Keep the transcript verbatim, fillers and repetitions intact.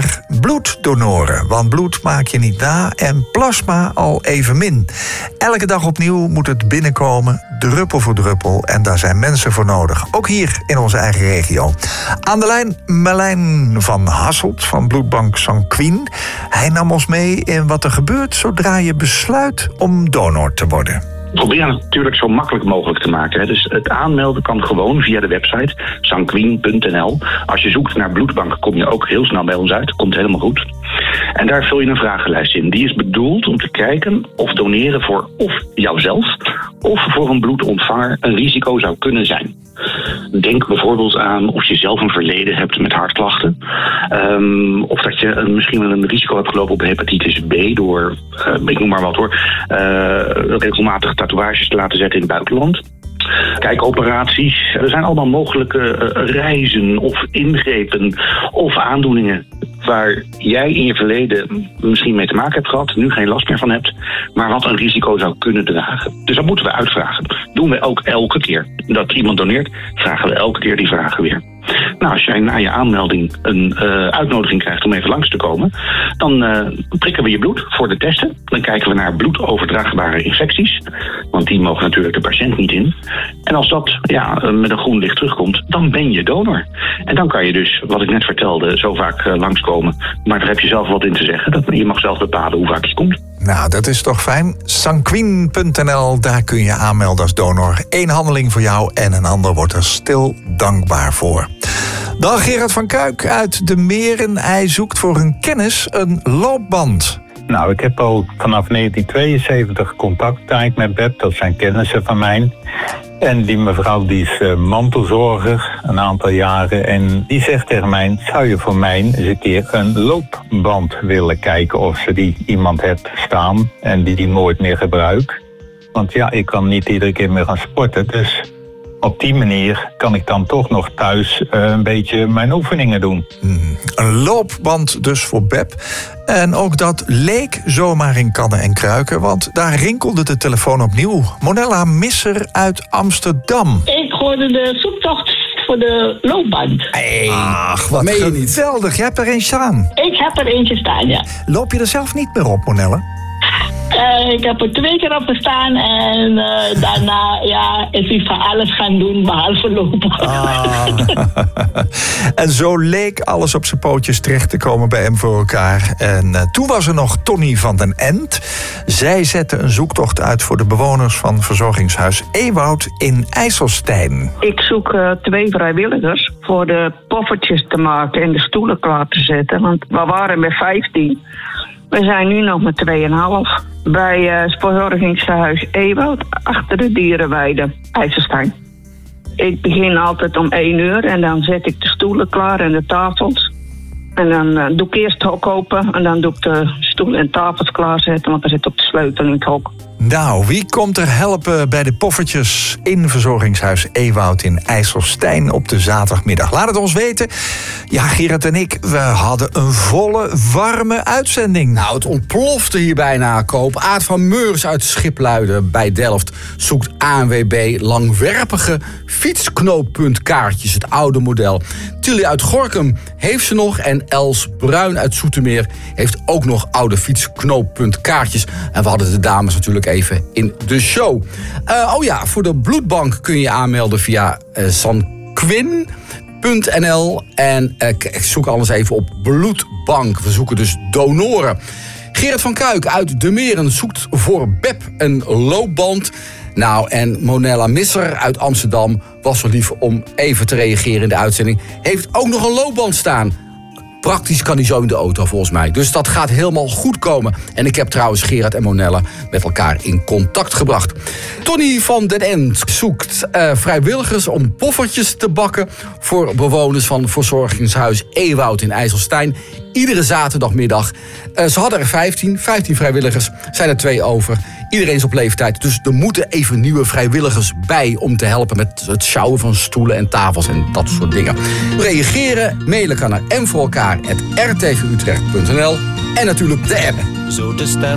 naar bloeddonoren. Want bloed maak je niet na en plasma al evenmin. Elke dag opnieuw moet het binnenkomen, druppel voor druppel. En daar zijn mensen voor nodig. Ook hier in onze eigen regio. Aan de lijn Marlijn van Hasselt van bloedbank Sanquin. Hij nam ons mee in wat er gebeurt zodra je besluit om donor te worden. We proberen het natuurlijk zo makkelijk mogelijk te maken. Hè. Dus het aanmelden kan gewoon via de website sanquin punt n l. Als je zoekt naar bloedbank kom je ook heel snel bij ons uit. Komt helemaal goed. En daar vul je een vragenlijst in. Die is bedoeld om te kijken of doneren voor of jouzelf of voor een bloedontvanger een risico zou kunnen zijn. Denk bijvoorbeeld aan of je zelf een verleden hebt met hartklachten. Um, of dat je een, misschien wel een risico hebt gelopen op hepatitis B door, uh, ik noem maar wat hoor, uh, regelmatig tatoeages te laten zetten in het buitenland. Kijkoperaties. Er zijn allemaal mogelijke uh, reizen of ingrepen of aandoeningen waar jij in je verleden misschien mee te maken hebt gehad, nu geen last meer van hebt, maar wat een risico zou kunnen dragen. Dus dat moeten we uitvragen. Dat doen we ook elke keer dat iemand doneert, vragen we elke keer die vragen weer. Nou, als jij na je aanmelding een uh, uitnodiging krijgt om even langs te komen, dan uh, prikken we je bloed voor de testen. Dan kijken we naar bloedoverdraagbare infecties, want die mogen natuurlijk de patiënt niet in. En als dat ja, met een groen licht terugkomt, dan ben je donor. En dan kan je dus, wat ik net vertelde, zo vaak uh, langskomen. Maar daar heb je zelf wat in te zeggen. Dat, je mag zelf bepalen hoe vaak je komt. Nou, dat is toch fijn. sanquin punt n l, daar kun je aanmelden als donor. Eén handeling voor jou en een ander wordt er stil dankbaar voor. Dan Gerard van Kuik uit de Meren. Hij zoekt voor een kennis een loopband. Nou, ik heb al vanaf negentien tweeënzeventig contact eigenlijk met B E P. Dat zijn kennissen van mij. En die mevrouw die is uh, mantelzorger een aantal jaren. En die zegt tegen mij, zou je voor mij eens een keer een loopband willen kijken of ze die iemand heeft staan en die die nooit meer gebruikt. Want ja, ik kan niet iedere keer meer gaan sporten. Dus op die manier kan ik dan toch nog thuis uh, een beetje mijn oefeningen doen. Hmm, een loopband dus voor B E P. En ook dat leek zomaar in kannen en kruiken, want daar rinkelde de telefoon opnieuw. Monella Misser uit Amsterdam. Ik hoorde de zoektocht voor de loopband. Hey, ach, wat geweldig. Je hebt er eentje staan. Ik heb er eentje staan, ja. Loop je er zelf niet meer op, Monella? Uh, ik heb er twee keer op gestaan en uh, daarna ja, is hij van alles gaan doen behalve lopen. Ah. En zo leek alles op zijn pootjes terecht te komen bij hem voor elkaar. En uh, toen was er nog Tonny van den End. Zij zette een zoektocht uit voor de bewoners van verzorgingshuis Ewoud in IJsselstein. Ik zoek uh, twee vrijwilligers voor de poffertjes te maken en de stoelen klaar te zetten. Want we waren met vijftien. We zijn nu nog met tweeënhalf bij uh, het verzorgingshuis Ewoud achter de dierenweide IJsselstein. Ik begin altijd om één uur en dan zet ik de stoelen klaar en de tafels. En dan uh, doe ik eerst het hok open en dan doe ik de stoelen en tafels klaarzetten, want er zit op de sleutel in het hok. Nou, wie komt er helpen bij de poffertjes in verzorgingshuis Ewoud in IJsselstein op de zaterdagmiddag? Laat het ons weten. Ja, Gerard en ik, we hadden een volle, warme uitzending. Nou, het ontplofte hier bijna, Koop. Aad van Meurs uit Schipluiden bij Delft zoekt A N W B langwerpige fietsknooppuntkaartjes, het oude model. Tilly uit Gorinchem heeft ze nog en Els Bruin uit Zoetermeer heeft ook nog oude fietsknooppuntkaartjes. En we hadden de dames natuurlijk even in de show. Uh, oh ja, voor de bloedbank kun je aanmelden via uh, sanquin punt n l. En uh, ik zoek alles even op bloedbank. We zoeken dus donoren. Gerard van Kuik uit De Meren zoekt voor B E P een loopband. Nou, en Monella Misser uit Amsterdam was zo lief om even te reageren in de uitzending. Heeft ook nog een loopband staan. Praktisch kan hij zo in de auto volgens mij. Dus dat gaat helemaal goed komen. En ik heb trouwens Gerard en Monella met elkaar in contact gebracht. Tonny van den End zoekt uh, vrijwilligers om poffertjes te bakken voor bewoners van verzorgingshuis Ewoud in IJsselstein. Iedere zaterdagmiddag. Uh, ze hadden er vijftien. vijftien vrijwilligers. Zijn er twee over. Iedereen is op leeftijd. Dus er moeten even nieuwe vrijwilligers bij om te helpen met het sjouwen van stoelen en tafels en dat soort dingen. Reageren, mailen kan naar m voor elkaar at r t v utrecht punt n l en natuurlijk de app.